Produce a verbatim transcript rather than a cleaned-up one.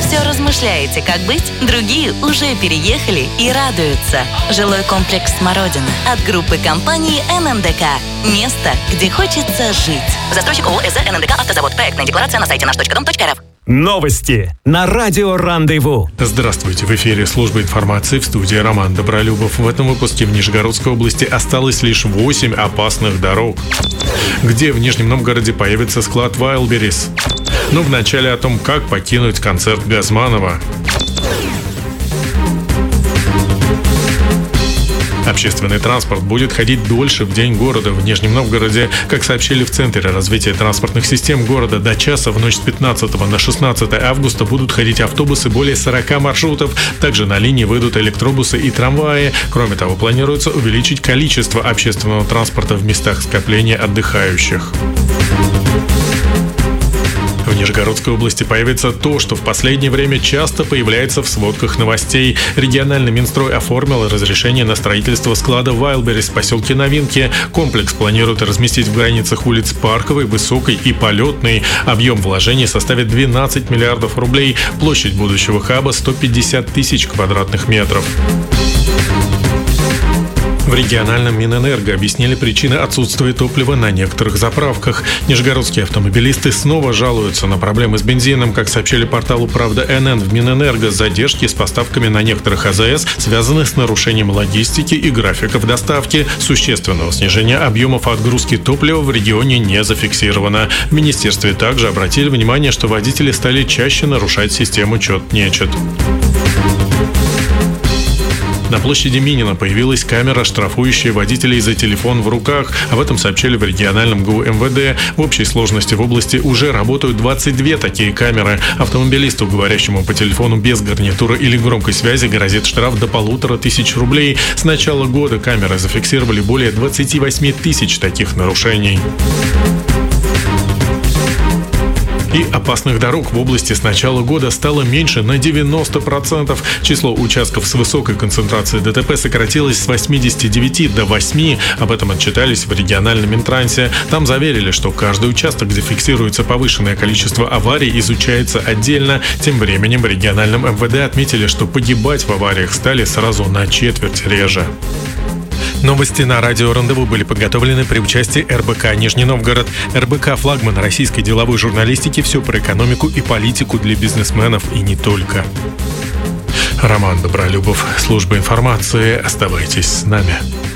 все размышляете, как быть? Другие уже переехали и радуются. Жилой комплекс «Смородина» от группы компании эн эм дэ ка. Место, где хочется жить. Застройщик ООО «СЗ эн эм дэ ка Автозавод». Проектная декларация на сайте наш точка дом точка эр эф. Новости на радио «Рандеву». Здравствуйте, в эфире служба информации, в студии Роман Добролюбов. В этом выпуске в Нижегородской области осталось лишь восемь опасных дорог. Где в Нижнем Новгороде появится склад Wildberries? Но вначале о том, как покинуть концерт Газманова. Общественный транспорт будет ходить дольше в день города. В Нижнем Новгороде, как сообщили в Центре развития транспортных систем города, до часа в ночь с пятнадцатого на шестнадцатое августа будут ходить автобусы более сорока маршрутов. Также на линии выйдут электробусы и трамваи. Кроме того, планируется увеличить количество общественного транспорта в местах скопления отдыхающих. В Нижегородской области появится то, что в последнее время часто появляется в сводках новостей. Региональный Минстрой оформил разрешение на строительство склада Wildberries в поселке Новинки. Комплекс планируют разместить в границах улиц Парковой, Высокой и Полетной. Объем вложений составит двенадцать миллиардов рублей. Площадь будущего хаба сто пятьдесят тысяч квадратных метров. В региональном Минэнерго объяснили причины отсутствия топлива на некоторых заправках. Нижегородские автомобилисты снова жалуются на проблемы с бензином. Как сообщили порталу «Правда эн эн», в Минэнерго задержки с поставками на некоторых а зэ эс связаны с нарушением логистики и графиков доставки. Существенного снижения объемов отгрузки топлива в регионе не зафиксировано. В министерстве также обратили внимание, что водители стали чаще нарушать систему чет-нечет. На площади Минина появилась камера, штрафующая водителей за телефон в руках. Об этом сообщили в региональном гэ у эм вэ дэ. В общей сложности в области уже работают двадцать две такие камеры. Автомобилисту, говорящему по телефону без гарнитуры или громкой связи, грозит штраф до полутора тысяч рублей. С начала года камеры зафиксировали более двадцати восьми тысяч таких нарушений. И опасных дорог в области с начала года стало меньше на девяносто процентов. Число участков с высокой концентрацией дэ тэ пэ сократилось с восьмидесяти девяти до восьми. Об этом отчитались в региональном Минтрансе. Там заверили, что каждый участок, где фиксируется повышенное количество аварий, изучается отдельно. Тем временем в региональном эм вэ дэ отметили, что погибать в авариях стали сразу на четверть реже. Новости на радио «Рандеву» были подготовлены при участии эр бэ ка «Нижний Новгород». эр бэ ка – флагман российской деловой журналистики, все про экономику и политику для бизнесменов и не только. Роман Добролюбов, служба информации. Оставайтесь с нами.